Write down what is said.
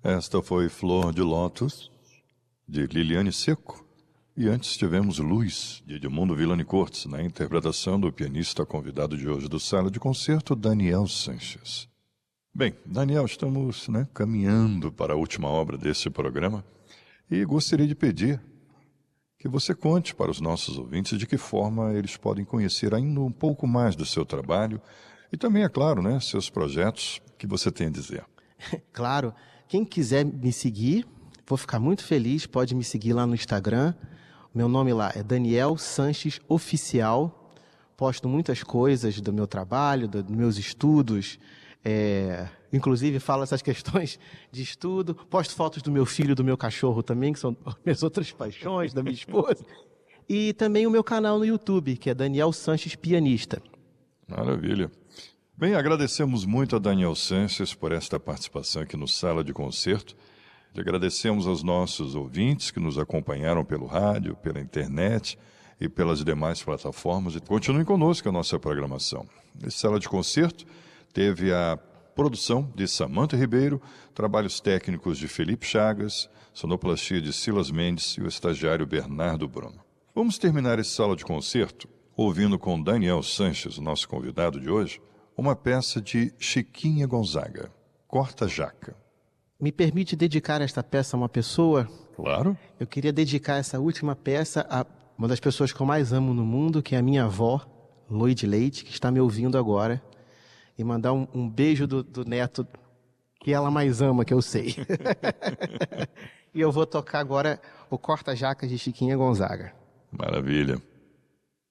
Esta foi Flor de Lótus, de Liliane Seco. E antes tivemos Luz, de Edmundo Villani Cortes, na interpretação do pianista convidado de hoje do Sala de Concerto, Daniel Sanches. Bem, Daniel, estamos caminhando para a última obra deste programa e gostaria de pedir que você conte para os nossos ouvintes de que forma eles podem conhecer ainda um pouco mais do seu trabalho e também, é claro, seus projetos que você tem a dizer. Claro, quem quiser me seguir, vou ficar muito feliz, pode me seguir lá no Instagram. Meu nome lá é Daniel Sanches Oficial. Posto muitas coisas do meu trabalho, dos meus estudos. Inclusive falo essas questões de estudo. Posto fotos do meu filho e do meu cachorro também, que são minhas outras paixões, da minha esposa. E também o meu canal no YouTube, que é Daniel Sanches Pianista. Maravilha. Bem, agradecemos muito a Daniel Sanches por esta participação aqui no Sala de Concerto. E agradecemos aos nossos ouvintes que nos acompanharam pelo rádio, pela internet e pelas demais plataformas. E continuem conosco a nossa programação. Esse Sala de Concerto teve a produção de Samanta Ribeiro, trabalhos técnicos de Felipe Chagas, sonoplastia de Silas Mendes e o estagiário Bernardo Bruno. Vamos terminar esse Sala de Concerto ouvindo com Daniel Sanches, nosso convidado de hoje, uma peça de Chiquinha Gonzaga, Corta Jaca. Me permite dedicar esta peça a uma pessoa? Claro. Eu queria dedicar essa última peça a uma das pessoas que eu mais amo no mundo, que é a minha avó, Loide Leite, que está me ouvindo agora. E mandar um beijo do neto que ela mais ama, que eu sei. E eu vou tocar agora o Corta Jaca de Chiquinha Gonzaga. Maravilha.